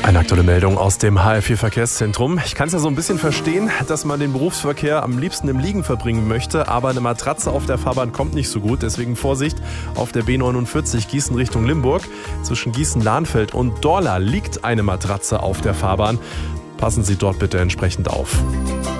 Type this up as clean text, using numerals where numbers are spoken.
Eine aktuelle Meldung aus dem HR4-Verkehrszentrum. Ich kann es ja so ein bisschen verstehen, dass man den Berufsverkehr am liebsten im Liegen verbringen möchte, aber eine Matratze auf der Fahrbahn kommt nicht so gut. Deswegen Vorsicht auf der B49 Gießen Richtung Limburg. Zwischen Gießen-Lahnfeld und Dorla liegt eine Matratze auf der Fahrbahn. Passen Sie dort bitte entsprechend auf.